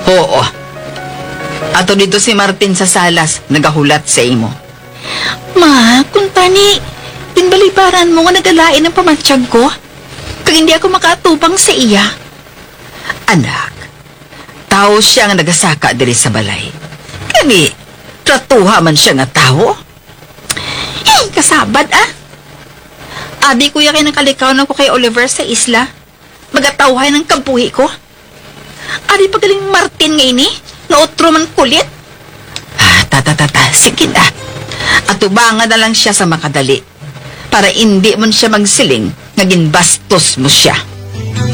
Oo. Ato dito si Martin sa salas, nagahulat sa imo. Ma, kung tani, tinbalibaran mo nga nagalain ang pamansyag ko. Kag hindi ako makaatubang sa iya. Anak, tao siya nga nagasaka diri sa balay. Kani, tratuha man siya nga tao. Kasabad Abi kuya kay nakalikaw na ko kay Oliver sa isla. Magatawhay ng kampuhi ko. Abi pagaling Martin nga ini, nga otro man kulit. Sige na. Atubangan na lang siya sa makadali. Para hindi mo siya magsiling, naging bastos mo siya.